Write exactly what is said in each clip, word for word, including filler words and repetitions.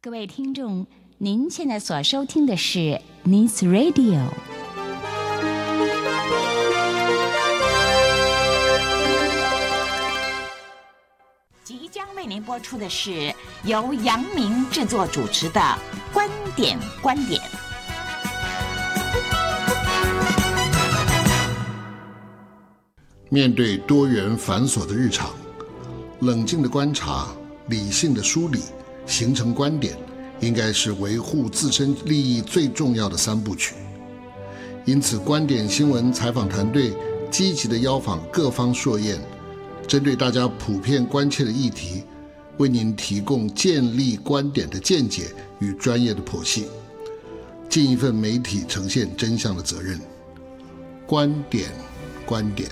各位听众，您现在所收听的是 News Radio。即将为您播出的是由杨明制作主持的《观点观点》。 面对多元繁琐的日常，冷静的观察，理性的梳理，形成观点，应该是维护自身利益最重要的三部曲。因此，观点新闻采访团队积极地邀访各方硕彦，针对大家普遍关切的议题，为您提供建立观点的见解与专业的剖析，尽一份媒体呈现真相的责任。观点，观点。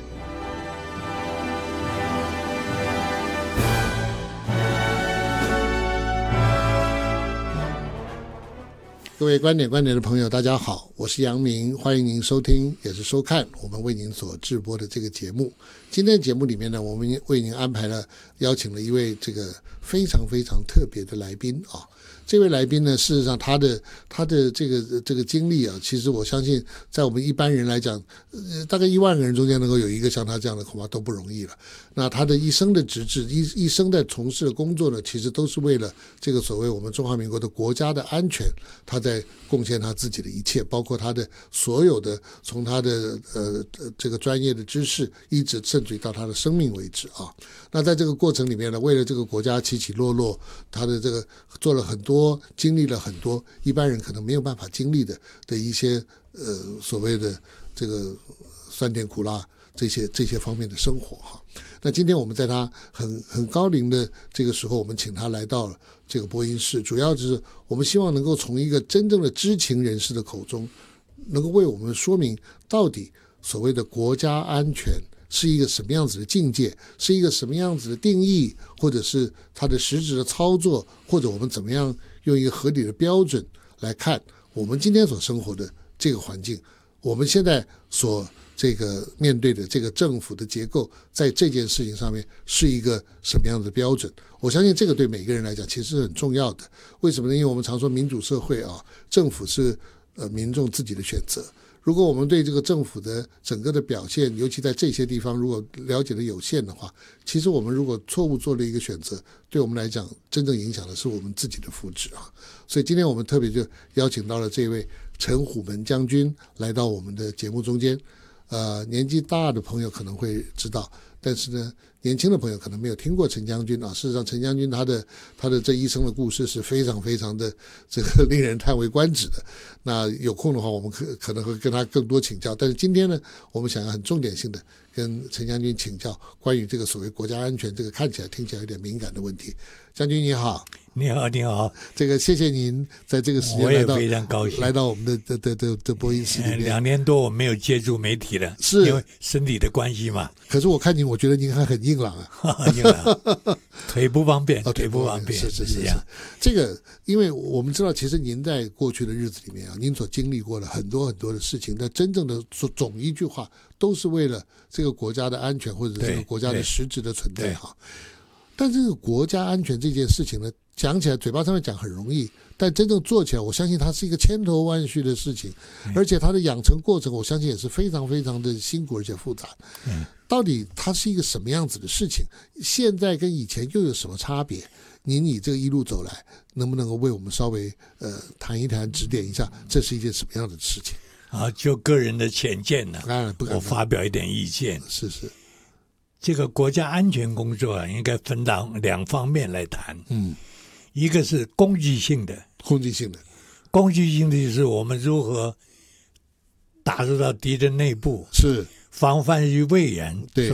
各位观点观点的朋友大家好，我是杨明，欢迎您收听也是收看我们为您所制播的这个节目。今天的节目里面呢，我们为您安排了邀请了一位这个非常非常特别的来宾啊。这位来宾呢，事实上他的他的这个这个经历啊，其实我相信在我们一般人来讲，呃，大概一万个人中间能够有一个像他这样的，恐怕都不容易了。那他的一生的职志，一一生在从事的工作呢，其实都是为了这个所谓我们中华民国的国家的安全，他在贡献他自己的一切，包括他的所有的从他的呃这个专业的知识，一直甚至于到他的生命为止啊。那在这个过程里面呢，为了这个国家起起落落，他的这个做了很多，经历了很多一般人可能没有办法经历的的一些呃所谓的这个酸甜苦辣这些这些方面的生活哈。那今天我们在他很很高龄的这个时候，我们请他来到了这个播音室，主要就是我们希望能够从一个真正的知情人士的口中，能够为我们说明到底所谓的国家安全是一个什么样子的境界，是一个什么样子的定义，或者是它的实质的操作，或者我们怎么样用一个合理的标准来看我们今天所生活的这个环境，我们现在所这个面对的这个政府的结构，在这件事情上面是一个什么样的标准。我相信这个对每个人来讲其实是很重要的。为什么呢？因为我们常说民主社会啊，政府是呃民众自己的选择。如果我们对这个政府的整个的表现，尤其在这些地方如果了解的有限的话，其实我们如果错误做了一个选择，对我们来讲真正影响的是我们自己的福祉啊。所以今天我们特别就邀请到了这位陈虎门将军来到我们的节目中间。呃，年纪大的朋友可能会知道，但是呢，年轻的朋友可能没有听过陈将军啊。事实上，陈将军他的他的这一生的故事是非常非常的这个令人叹为观止的。那有空的话，我们可可能会跟他更多请教。但是今天呢，我们想要很重点性的跟陈将军请教关于这个所谓国家安全这个看起来听起来有点敏感的问题。将军你好。 你好，你好。 这个谢谢您在这个时间来到， 我也非常高兴来到我们的的的的的播音室里面。 两年多我没有接触媒体了， 是因为身体的关系嘛。 可是我看您，我觉得您还很硬朗啊， 硬朗，腿不方便， 哦， 腿不方便， 是是是这样。 这个，因为我们知道，其实您在过去的日子里面啊，您所经历过了很多很多的事情，但真正的总一句话，都是为了这个国家的安全或者这个国家的实质的存在哈。但这个国家安全这件事情呢，讲起来嘴巴上面讲很容易，但真正做起来，我相信它是一个千头万绪的事情，而且它的养成过程，我相信也是非常非常的辛苦而且复杂。 嗯， 到底它是一个什么样子的事情？现在跟以前又有什么差别？您以这个一路走来，能不能够为我们稍微呃谈一谈、指点一下，这是一件什么样的事情？ 啊，就个人的浅见呢、 啊，不敢我发表一点意见。 是是。 这个国家安全工作啊，应该分两两方面来谈。 嗯， 一个是攻击性的， 攻击性的， 攻击性的就是我们如何打入到敌人内部， 是防范于未然。 对。